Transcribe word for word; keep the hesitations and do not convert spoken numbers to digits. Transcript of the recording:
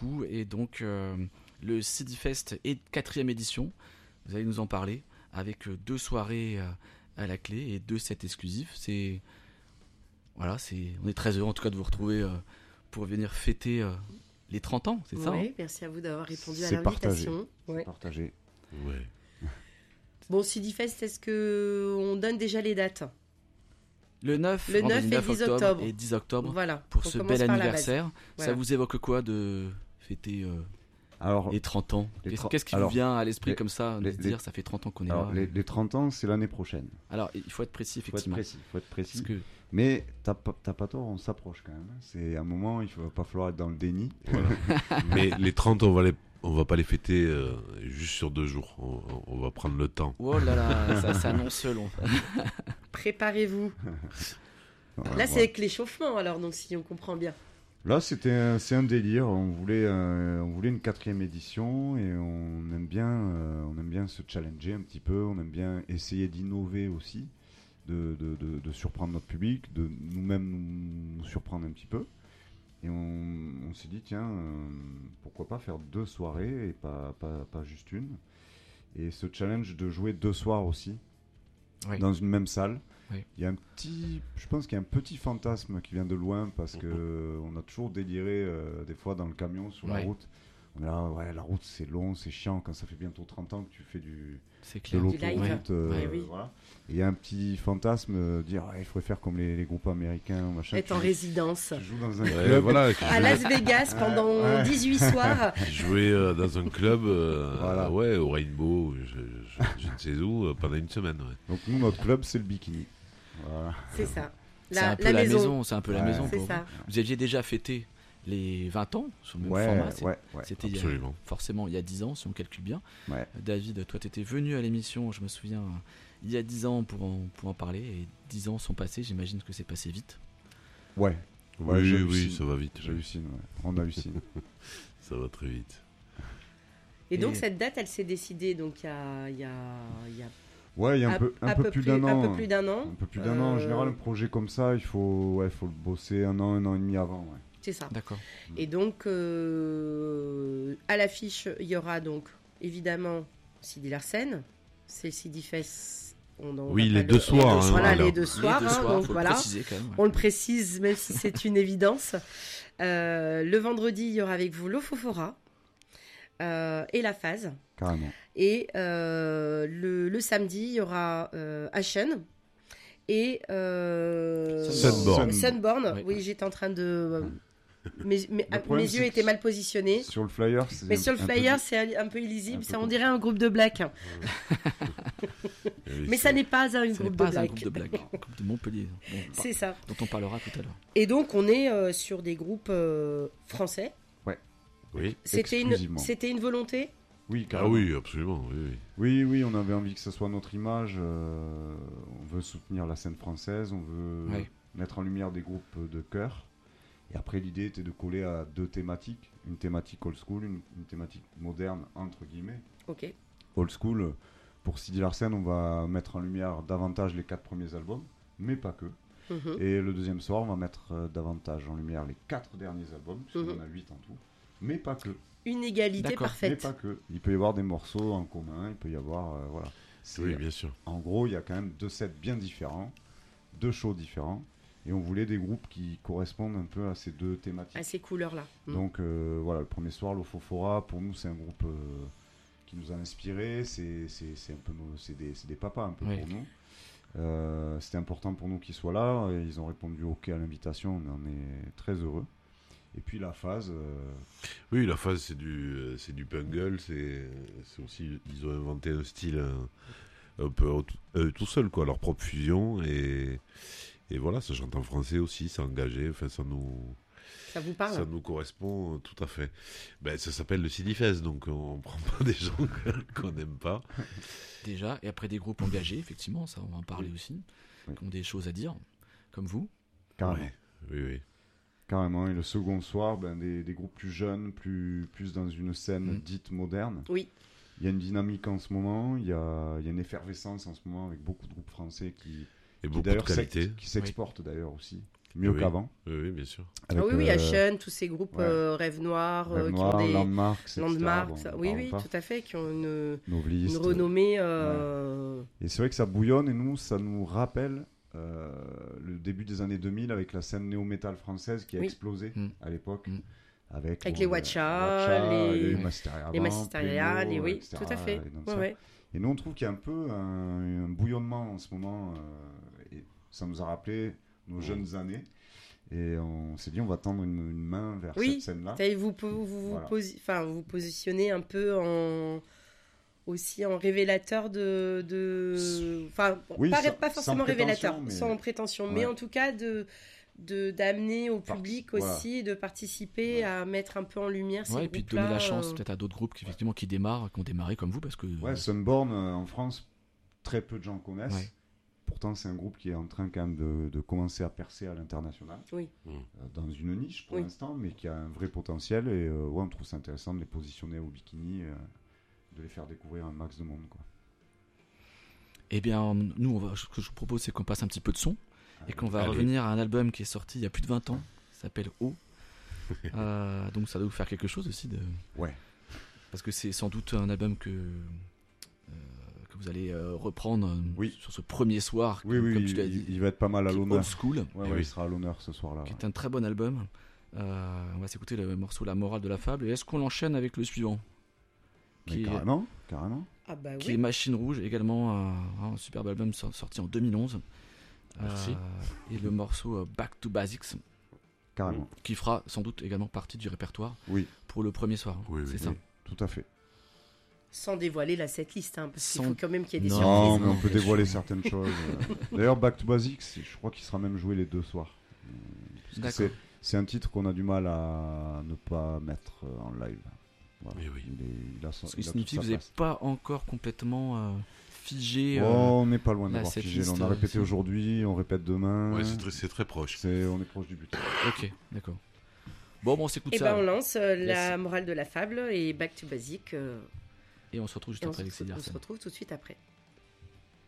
beaucoup. Et donc, euh, le C D Fest est quatrième édition. Vous allez nous en parler avec deux soirées euh, à la clé et deux sets exclusifs. C'est, voilà, c'est, on est très heureux en tout cas de vous retrouver euh, pour venir fêter euh, les trente ans, c'est ouais, ça hein merci à vous d'avoir répondu C'est à l'invitation. Partagé. Ouais. C'est partagé. Ouais. Bon, C D Fest, est-ce qu'on donne déjà les dates? Le neuf, Le neuf vendredi et dix octobre. et dix octobre Voilà. pour on ce commence bel par la base. anniversaire. Voilà. Ça vous évoque quoi de fêter euh, Alors, les trente ans? les Qu'est-ce, tra- qu'est-ce qui alors, vous vient à l'esprit les- comme ça, de les- se les- dire ça fait trente ans qu'on est alors là? les, les trente ans, c'est l'année prochaine. Alors, il faut être précis, Il faut être effectivement. précis. Faut être précis. Parce que Mais t'as pas, t'as pas tort, on s'approche quand même. C'est un moment, il va pas falloir être dans le déni. Voilà. Mais les trente, on va les, on va pas les fêter euh, juste sur deux jours. On, on va prendre le temps. oh là là, ça s'annonce long. Préparez-vous. Voilà, Là, c'est voilà. avec l'échauffement, alors, donc si on comprend bien. Là, c'était un, c'est un délire. On voulait, euh, on voulait une quatrième édition et on aime bien, euh, on aime bien se challenger un petit peu. On aime bien essayer d'innover aussi, de, de, de, de surprendre notre public, de nous-mêmes nous, nous surprendre un petit peu. Et on, on s'est dit tiens, euh, pourquoi pas faire deux soirées et pas, pas, pas juste une. Et ce challenge de jouer deux soirs aussi Oui. dans une même salle. Oui. Il y a un petit, je pense qu'il y a un petit fantasme qui vient de loin parce que euh, on a toujours déliré euh, des fois dans le camion sur la Ouais. route. On est là, ouais, la route c'est long, c'est chiant quand ça fait bientôt trente ans que tu fais du C'est de clair. Du l'autoroute. euh, Ouais, oui. voilà. Et il y a un petit fantasme euh, dire, ouais, il faudrait faire comme les, les groupes américains, machin. Être Tu en joues- résidence. Tu joues dans un Ouais, club. voilà, qui À jouait, Las Vegas pendant Ouais. dix-huit soirs. qui jouait, euh, dans un club, euh, Voilà. ouais, au Rainbow, je, je, je ne sais où, euh, pendant une semaine. Ouais. Donc nous, notre club, c'est le bikini. Voilà. C'est ça. C'est La, un peu la la maison. maison, c'est un peu la Ouais. maison C'est pour ça. vous. Vous aviez déjà fêté les vingt ans sur le même Ouais, format. c'est- ouais, ouais. C'était il y a- Absolument. forcément il y a dix ans, si on calcule bien. Ouais. David, toi, tu étais venu à l'émission, je me souviens, il y a dix ans pour en, pour en parler. Et dix ans sont passés, j'imagine que c'est passé vite. Ouais. Ouais, Oui, j'hallucine. oui, ça va vite. oui. J'hallucine, ouais. On hallucine. Ça va très vite. Et donc, Et- cette date, elle s'est décidée donc il y a, il y a, il y a Ouais, il y a un à- peu, un à peu peu plus près- d'un an. un peu plus d'un an. Un peu plus d'un an. En Euh, général, un projet comme ça, il faut, ouais, faut le bosser un an, un an et demi avant. Ouais. C'est ça. D'accord. Et donc, euh, à l'affiche, il y aura donc évidemment Sidi Larsen, c'est le Sidi Fest. On en Oui, va les pas deux le- soirs, les deux- hein, voilà, voilà. les deux soirs. Les deux hein, soirs, donc faut voilà. le préciser quand même. ouais. On le précise, même si c'est une évidence. Euh, le vendredi, il y aura avec vous l'Ofofora euh, et la phase. Carrément. Et euh, le, le samedi, il y aura euh, Ashen et euh, Sunborn. Sunborn. Oui. Oui, j'étais en train de. Mes, mes- Le problème, mes yeux c'est étaient que mal positionnés. Sur le flyer, c'est Mais un- sur le un peu flyer, di- c'est un peu illisible. un peu Ça, on compliqué. dirait un groupe de black. Et Mais ça n'est pas un Ce n'est groupe de pas un black. groupe de blagues, un groupe de Montpellier, dont, C'est ça. dont on parlera tout à l'heure. Et donc, on est euh, sur des groupes euh, français. Oui. C'était une, Exclusivement. c'était une volonté. Oui, Ah carrément. oui, absolument. Oui, oui. Oui, oui, on avait envie que ce soit notre image. euh, on veut soutenir la scène française, on veut Ouais. mettre en lumière des groupes de chœur. Et après, l'idée était de coller à deux thématiques. Une thématique old school, une, une thématique moderne, entre guillemets. Ok. Old school, euh, pour Sidi Larsen, on va mettre en lumière davantage les quatre premiers albums, mais pas que. Mhm. Et le deuxième soir, on va mettre euh, davantage en lumière les quatre derniers albums, puisqu'on Mhm. en a huit en tout. Mais pas que. Une égalité D'accord. Mais parfaite. pas que. Il peut y avoir des morceaux en commun, il peut y avoir... euh, voilà. C'est- Oui, bien sûr. En gros, il y a quand même deux sets bien différents, deux shows différents, et on voulait des groupes qui correspondent un peu à ces deux thématiques. À ces couleurs-là. Mm. Donc euh, voilà, le premier soir, l'Ofofora, pour nous, c'est un groupe euh, qui nous a inspiré. C'est c'est- c'est un peu nos- c'est des, c'est des papas un peu Oui. pour nous. Euh, C'était important pour nous qu'ils soient là. Et ils ont répondu OK à l'invitation. On en est très heureux. Et puis la phase, euh, Oui, la phase, c'est du, euh, c'est du pungle. C'est, c'est aussi, ils ont inventé un style euh, un peu au- euh, tout seul, quoi, leur propre fusion. Et, et voilà, ça chante en français aussi, c'est engagé. Enfin, ça nous, Ça vous parle ça nous correspond euh, tout à fait. Ben, ça s'appelle le Sidi Fest, donc on prend pas des gens qu'on n'aime pas. Déjà, et après des groupes engagés, effectivement, ça on va en parler aussi, Oui. qui ont des choses à dire, comme vous. carrément. Ouais. Oui, oui. Carrément. Et le second soir, ben, des, des groupes plus jeunes, plus, plus dans une scène Mm. dite moderne. Oui. Il y a une dynamique en ce moment, il y a, il y a une effervescence en ce moment avec beaucoup de groupes français qui, Et qui beaucoup de d'ailleurs qualité. s'ex- qui s'exportent d'ailleurs aussi. mieux Oui. qu'avant. Oui, oui, bien sûr. Avec, Ah oui, oui, euh, Ashen, tous ces groupes ouais. euh, Rêve Noir, euh, Rêve qui Noir, ont des Landmarks, et cetera. landmarks, Bon, on oui, parle oui, pas. tout à fait, qui ont une, Novelist. une renommée. euh, Et c'est vrai que ça bouillonne et nous, ça nous rappelle euh, le début des années deux mille avec la scène néo-metal française qui a Oui. explosé Mm. à l'époque. Mm. Avec, Avec bon, les le- Watcha, Watcha, les- les Ouais. Masteria, Les Massisteria, Plémo, les oui, et cetera, tout à fait. et Ouais, Danseur. ouais. Et nous, on trouve qu'il y a un peu un, un bouillonnement en ce moment. euh, et ça nous a rappelé nos jeunes années. Et on s'est dit, on va tendre une, une main vers Oui, cette scène-là. Ça y est, vous, vous, vous, Voilà. posi- enfin, vous positionnez un peu en aussi en révélateur de, de... enfin Oui, pas, sans- pas forcément sans révélateur, prétention, mais- sans prétention, mais Ouais. en tout cas de de d'amener au Par- public voilà. aussi, de participer Ouais. à mettre un peu en lumière ces Ouais, et puis de groupes-là, donner la chance euh, peut-être à d'autres groupes qui, effectivement, qui démarrent, qui ont démarré comme vous, parce que Ouais, Sunborn, euh, en France, très peu de gens connaissent. Ouais. Pourtant, c'est un groupe qui est en train quand même de, de commencer à percer à l'international. Oui. Mm. Euh, dans une niche pour Oui. l'instant, mais qui a un vrai potentiel. Et euh, ouais, on trouve ça intéressant de les positionner au bikini, euh, de les faire découvrir un max de monde. Quoi. eh bien, nous, on va, ce que je vous propose, c'est qu'on passe un petit peu de son et qu'on va Allez. revenir à un album qui est sorti il y a plus de vingt ans, qui s'appelle O. Euh, donc ça doit vous faire quelque chose aussi de... Ouais. Parce que c'est sans doute un album que, euh, que vous allez euh, reprendre euh, Oui. sur ce premier soir, Oui, comme, oui, comme tu il, l'as dit, il va être pas mal à qui est l'honneur. old school, Ouais, Eh ouais, oui. il sera à l'honneur ce soir-là. qui ouais. est un très bon album. Euh, on va s'écouter le morceau La morale de la fable. Et est-ce qu'on l'enchaîne avec le suivant Mais qui, est, carrément, carrément. Ah bah qui est oui. Machine Rouge, également un, un superbe album sor- sorti en deux mille onze. Merci. Euh, et le morceau euh, Back to Basics, Carrément. qui fera sans doute également partie du répertoire Oui, pour le premier soir. Oui, oui, c'est oui. ça. tout à fait. Sans dévoiler la setlist, hein, parce qu'il Sans- faut quand même qu'il y ait des Non, Non, surprises. mais on peut bien dévoiler sûr. certaines choses. euh. D'ailleurs, Back to Basics, je crois qu'il sera même joué les deux soirs. Euh, parce que D'accord. c'est- C'est un titre qu'on a du mal à ne pas mettre euh, en live. Voilà. Eh oui. Il, est, il a son, Ce qui il a signifie toute que sa vous n'êtes place. pas encore complètement euh, figé. euh, Oh, on n'est pas loin là, d'avoir cette figé. liste, On a euh, répété si. aujourd'hui, on répète demain. Ouais, c'est très, c'est très proche. C'est- on est proche du but. Ok, d'accord. Bon, bon, on s'écoute Et ça. ben on lance euh, la Yes. morale de la fable et Back to Basic. euh, Et on se retrouve juste et on après se, Alexis on se Larsen. retrouve tout de suite après.